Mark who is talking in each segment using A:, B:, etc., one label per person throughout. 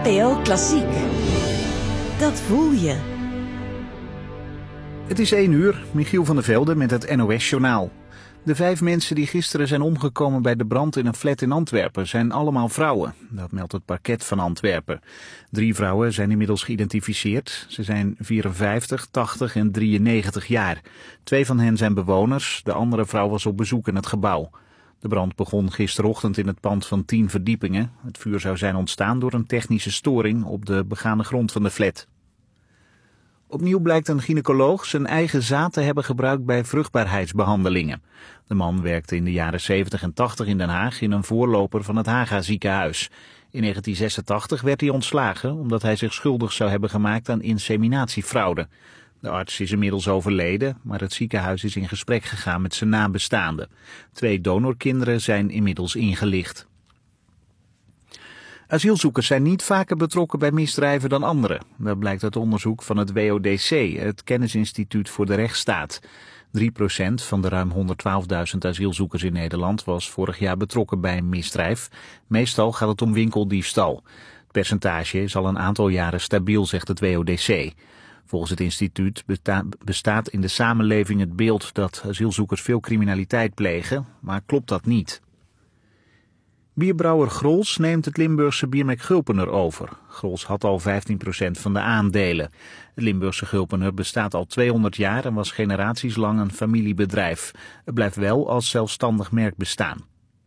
A: NPO Klassiek. Dat voel je.
B: Het is 1 uur, Michiel van der Velde met het NOS-journaal. De 5 mensen die gisteren zijn omgekomen bij de brand in een flat in Antwerpen zijn allemaal vrouwen. Dat meldt het parket van Antwerpen. 3 vrouwen zijn inmiddels geïdentificeerd. Ze zijn 54, 80 en 93 jaar. 2 van hen zijn bewoners, de andere vrouw was op bezoek in het gebouw. De brand begon gisterochtend in het pand van 10 verdiepingen. Het vuur zou zijn ontstaan door een technische storing op de begane grond van de flat. Opnieuw blijkt een gynaecoloog zijn eigen zaad te hebben gebruikt bij vruchtbaarheidsbehandelingen. De man werkte in de jaren 70 en 80 in Den Haag in een voorloper van het Haga ziekenhuis. In 1986 werd hij ontslagen omdat hij zich schuldig zou hebben gemaakt aan inseminatiefraude. De arts is inmiddels overleden, maar het ziekenhuis is in gesprek gegaan met zijn nabestaanden. 2 donorkinderen zijn inmiddels ingelicht. Asielzoekers zijn niet vaker betrokken bij misdrijven dan anderen. Dat blijkt uit onderzoek van het WODC, het Kennisinstituut voor de Rechtsstaat. 3% van de ruim 112.000 asielzoekers in Nederland was vorig jaar betrokken bij een misdrijf. Meestal gaat het om winkeldiefstal. Het percentage is al een aantal jaren stabiel, zegt het WODC. Volgens het instituut bestaat in de samenleving het beeld dat asielzoekers veel criminaliteit plegen, maar klopt dat niet. Bierbrouwer Grols neemt het Limburgse biermerk Gulpener over. Grols had al 15% van de aandelen. Het Limburgse Gulpener bestaat al 200 jaar en was generaties lang een familiebedrijf. Het blijft wel als zelfstandig merk bestaan.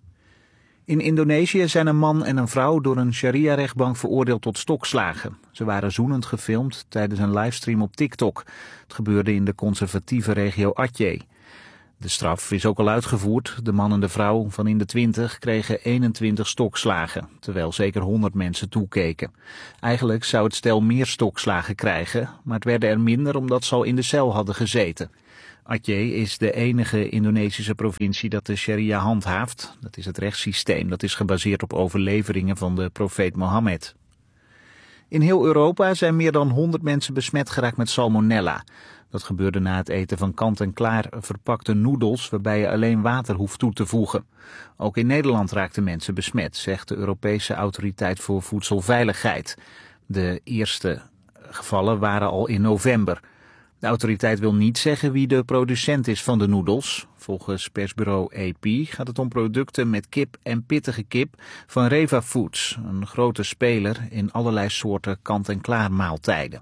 B: In Indonesië zijn een man en een vrouw door een sharia-rechtbank veroordeeld tot stokslagen. Ze waren zoenend gefilmd tijdens een livestream op TikTok. Het gebeurde in de conservatieve regio Aceh. De straf is ook al uitgevoerd. De man en de vrouw van in de 20 kregen 21 stokslagen, terwijl zeker 100 mensen toekeken. Eigenlijk zou het stel meer stokslagen krijgen, maar het werden er minder omdat ze al in de cel hadden gezeten. Aceh is de enige Indonesische provincie dat de sharia handhaaft. Dat is het rechtssysteem dat is gebaseerd op overleveringen van de profeet Mohammed. In heel Europa zijn meer dan 100 mensen besmet geraakt met salmonella. Dat gebeurde na het eten van kant-en-klaar verpakte noedels waarbij je alleen water hoeft toe te voegen. Ook in Nederland raakten mensen besmet, zegt de Europese Autoriteit voor Voedselveiligheid. De eerste gevallen waren al in november. De autoriteit wil niet zeggen wie de producent is van de noedels. Volgens persbureau AP gaat het om producten met kip en pittige kip van Reva Foods, een grote speler in allerlei soorten kant-en-klaar maaltijden.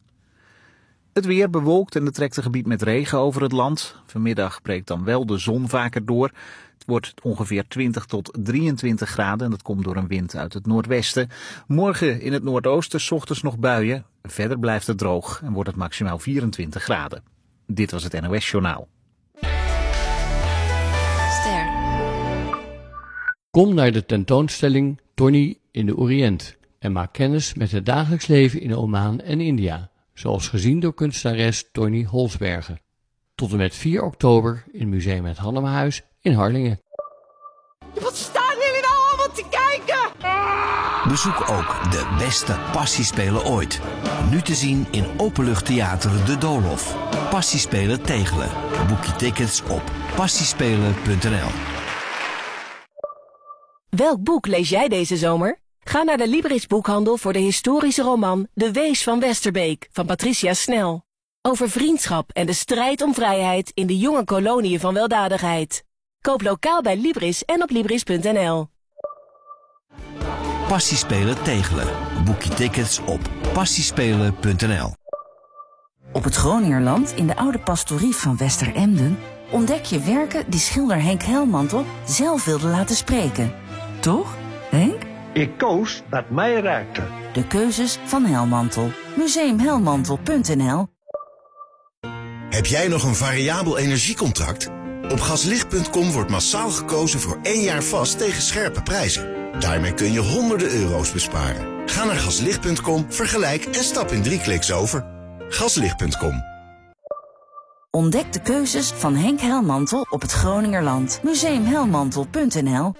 B: Het weer bewolkt en er trekt een gebied met regen over het land. Vanmiddag breekt dan wel de zon vaker door. Het wordt ongeveer 20 tot 23 graden en dat komt door een wind uit het noordwesten. Morgen in het noordoosten 's ochtends nog buien. Verder blijft het droog en wordt het maximaal 24 graden. Dit was het NOS-journaal.
C: Ster.
D: Kom naar de tentoonstelling Tony in de Oriënt en maak kennis met het dagelijks leven in Oman en India, zoals gezien door kunstenares Tony Holsbergen. Tot en met 4 oktober in Museum het Hannemahuis in Harlingen.
E: Wat staan jullie nou allemaal te kijken?
F: Bezoek ook de beste passiespelen ooit. Nu te zien in Openluchttheater De Doolhof. Passiespelen Tegelen. Boek je tickets op passiespelen.nl.
A: Welk boek lees jij deze zomer? Ga naar de Libris boekhandel voor de historische roman De Wees van Westerbeek van Patricia Snel. Over vriendschap en de strijd om vrijheid in de jonge koloniën van weldadigheid. Koop lokaal bij Libris en op Libris.nl.
F: Passiespelen Tegelen. Boek je tickets op passiespelen.nl.
G: Op het Groningerland in de oude pastorie van Westeremden ontdek je werken die schilder Henk Helmantel zelf wilde laten spreken. Toch, Henk?
H: Ik koos wat mij raakte.
G: De keuzes van Helmantel. Museumhelmantel.nl.
I: Heb jij nog een variabel energiecontract? Op gaslicht.com wordt massaal gekozen voor 1 jaar vast tegen scherpe prijzen. Daarmee kun je honderden euro's besparen. Ga naar gaslicht.com, vergelijk en stap in 3 kliks over. Gaslicht.com.
G: Ontdek de keuzes van Henk Helmantel op het Groningerland. Museumhelmantel.nl.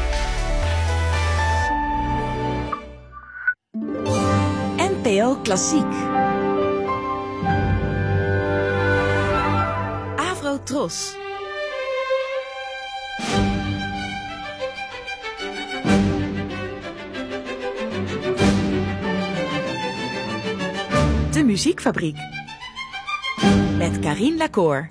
A: NPO Klassiek. Tros.
C: Muziekfabriek. Met Karien Lacour.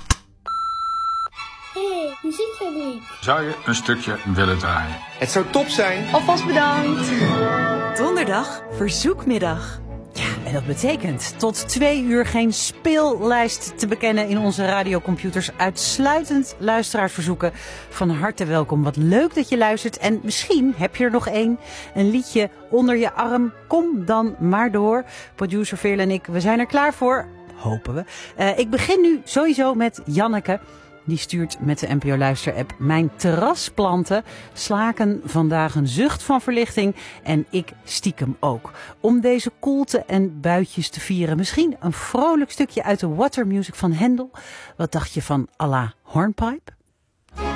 J: Hey, Muziekfabriek.
K: Zou je een stukje willen draaien?
L: Het zou top zijn.
C: Alvast bedankt. Donderdag, verzoekmiddag.
M: Ja, en dat betekent tot 2 uur geen speellijst te bekennen in onze radiocomputers. Uitsluitend luisteraarsverzoeken. Van harte welkom. Wat leuk dat je luistert. En misschien heb je er nog één. Een liedje onder je arm. Kom dan maar door. Producer Veerle en ik, we zijn er klaar voor. Hopen we. Ik begin nu sowieso met Janneke. Die stuurt met de NPO Luister-app: mijn terrasplanten slaken vandaag een zucht van verlichting en ik stiekem ook. Om deze koelte en buitjes te vieren, misschien een vrolijk stukje uit de Water Music van Hendel. Wat dacht je van à la Hornpipe?